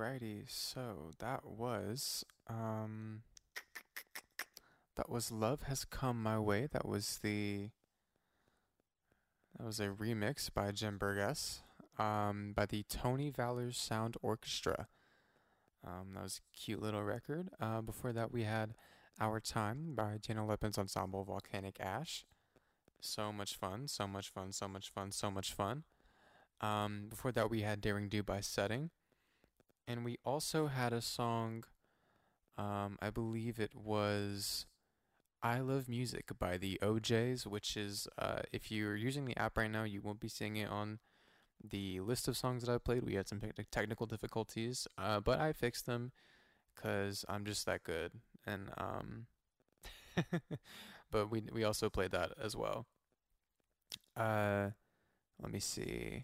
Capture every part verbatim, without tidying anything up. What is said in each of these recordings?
Alrighty, so that was um that was Love Has Come My Way. That was the that was a remix by Jim Burgess, um, by the Tony Valor Sound Orchestra. Um, that was a cute little record. Uh, before that, we had Our Time by Daniel Lippin's ensemble Volcanic Ash. So much fun, so much fun, so much fun, so much fun. Um, before that, we had Daring Do by Setting. And we also had a song, um, I believe it was I Love Music by the O Js, which is, uh, if you're using the app right now, you won't be seeing it on the list of songs that I played. We had some technical difficulties, uh, but I fixed them because I'm just that good. And, um, but we, we also played that as well. Uh, let me see.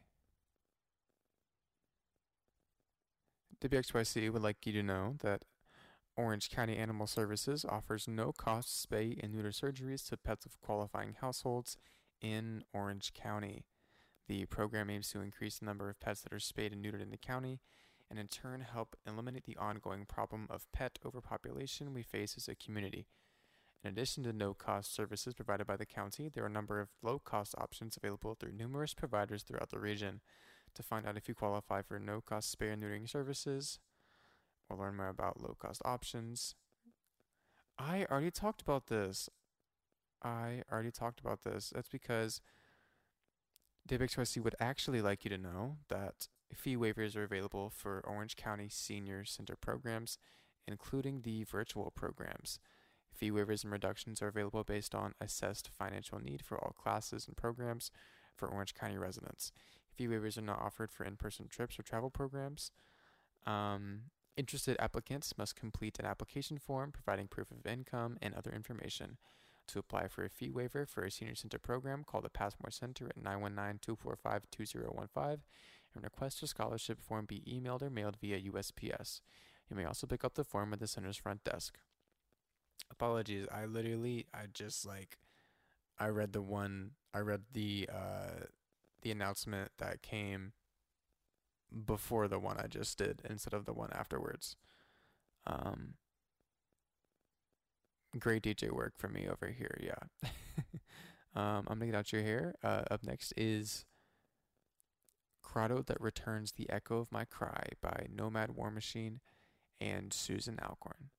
W X Y C would like you to know that Orange County Animal Services offers no-cost spay and neuter surgeries to pets of qualifying households in Orange County. The program aims to increase the number of pets that are spayed and neutered in the county, and in turn help eliminate the ongoing problem of pet overpopulation we face as a community. In addition to no-cost services provided by the county, there are a number of low-cost options available through numerous providers throughout the region. To find out if you qualify for no-cost spay and neutering services, or learn more about low-cost options, I already talked about this. I already talked about this. That's because W X Y C would actually like you to know that fee waivers are available for Orange County Senior Center programs, including the virtual programs. Fee waivers and reductions are available based on assessed financial need for all classes and programs for Orange County residents. Fee waivers are not offered for in-person trips or travel programs. Um, interested applicants must complete an application form providing proof of income and other information. To apply for a fee waiver for a senior center program, call the Passmore Center at nine one nine, two four five, two zero one five and request a scholarship form be emailed or mailed via U S P S. You may also pick up the form at the center's front desk. Apologies, I literally, I just like, I read the one, I read the, uh, the announcement that came before the one I just did instead of the one afterwards. Um, great D J work for me over here, yeah. um, I'm gonna get out your hair. Uh, up next is Grotto That Returns the Echo of My Cry by Nomad War Machine and Susan Alcorn.